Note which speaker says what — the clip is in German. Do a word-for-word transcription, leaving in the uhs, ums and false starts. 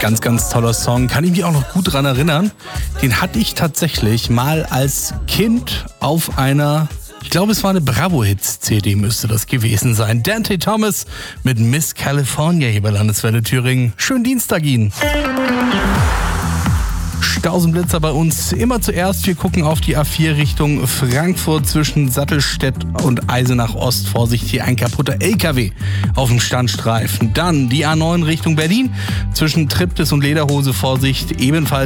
Speaker 1: Ganz, ganz toller Song. Kann ich mich auch noch gut dran erinnern. Den hatte ich tatsächlich mal als Kind auf einer, ich glaube, es war eine Bravo-Hits-C D, müsste das gewesen sein. Dante Thomas mit Miss California hier bei Landeswelle Thüringen. Schönen Dienstag Ihnen. Stausenblitzer bei uns immer zuerst. Wir gucken auf die A vier Richtung Frankfurt zwischen Sattelstedt und Eisenach Ost. Vorsicht, hier ein kaputter L K W auf dem Standstreifen. Dann die A neun Richtung Berlin zwischen Triptis und Lederhose. Vorsicht, ebenfalls